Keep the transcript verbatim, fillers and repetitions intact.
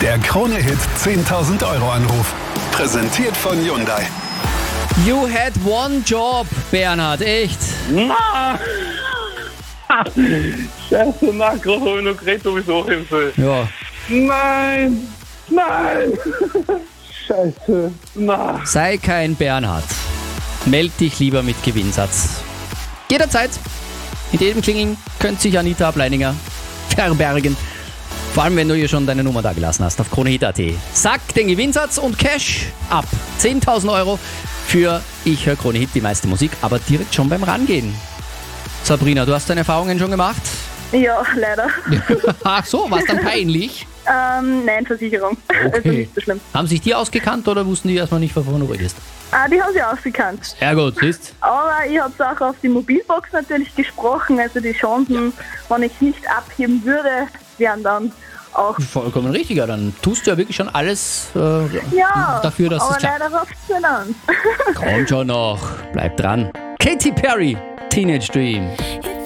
Der Krone-Hit zehntausend Euro Anruf. Präsentiert von Hyundai. You had one job, Bernhard, echt. Na! Scheiße, na, gerade habe ich noch geredet, ob ich es anheben soll. Ja. Nein! Nein! Scheiße, na. Sei kein Bernhard. Meld dich lieber mit Gewinnsatz. Jederzeit. Mit jedem Klingeln könnte sich Anita Ableininger verbergen. Vor allem, wenn du ihr schon deine Nummer da gelassen hast auf kronehit punkt at. Sag den Gewinnsatz und Cash ab. zehntausend Euro für Ich höre Krone Hit, die meiste Musik, aber direkt schon beim Rangehen. Sabrina, du hast deine Erfahrungen schon gemacht? Ja, leider. Ach so, war es dann peinlich? ähm, nein, Versicherung. Okay. Also nicht so schlimm. Haben sich die ausgekannt oder wussten die erstmal nicht, wovon du redest? Ah, die haben sie ausgekannt. Sehr gut, siehst. Aber ich habe es auch auf die Mobilbox natürlich gesprochen. Also die Chancen, wenn ich nicht abheben würde, wären dann auch... Vollkommen richtig, ja, dann tust du ja wirklich schon alles äh, Ja, dafür, dass aber es klappt. leider rafft es nicht an. Kommt schon noch, bleib dran. Katy Perry, Teenage Dream.